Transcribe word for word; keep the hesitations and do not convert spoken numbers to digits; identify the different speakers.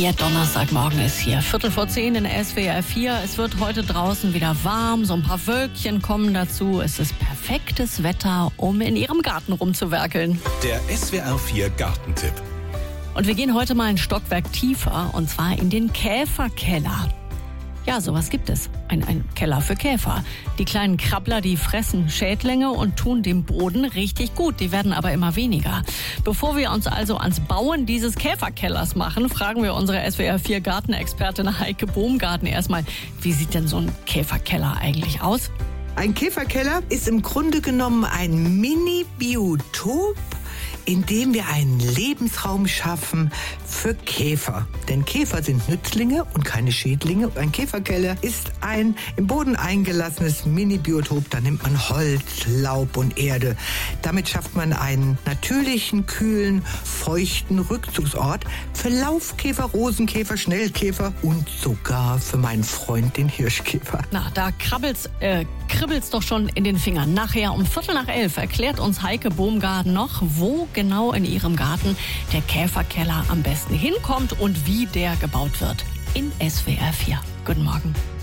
Speaker 1: Ihr Donnerstagmorgen ist hier. Viertel vor zehn in S W R vier. Es wird heute draußen wieder warm. So ein paar Wölkchen kommen dazu. Es ist perfektes Wetter, um in Ihrem Garten rumzuwerkeln.
Speaker 2: Der S W R vier Gartentipp.
Speaker 1: Und wir gehen heute mal ein Stockwerk tiefer, und zwar in den Käferkeller. Ja, sowas gibt es. Ein, ein Keller für Käfer. Die kleinen Krabbler, die fressen Schädlinge und tun dem Boden richtig gut. Die werden aber immer weniger. Bevor wir uns also ans Bauen dieses Käferkellers machen, fragen wir unsere S W R vier Gartenexpertin Heike Bohmgarten erstmal, wie sieht denn so ein Käferkeller eigentlich aus?
Speaker 3: Ein Käferkeller ist im Grunde genommen ein Mini-Biotop, in dem wir einen Lebensraum schaffen für Käfer. Denn Käfer sind Nützlinge und keine Schädlinge. Ein Käferkeller ist ein im Boden eingelassenes Mini-Biotop. Da nimmt man Holz, Laub und Erde. Damit schafft man einen natürlichen, kühlen, feuchten Rückzugsort für Laufkäfer, Rosenkäfer, Schnellkäfer und sogar für meinen Freund, den Hirschkäfer.
Speaker 1: Na, da krabbelt's, äh, kribbelt's doch schon in den Fingern. Nachher um Viertel nach elf erklärt uns Heike Bohmgarten noch, wo genau in ihrem Garten der Käferkeller am besten hinkommt und wie der gebaut wird. In S W R vier. Guten Morgen.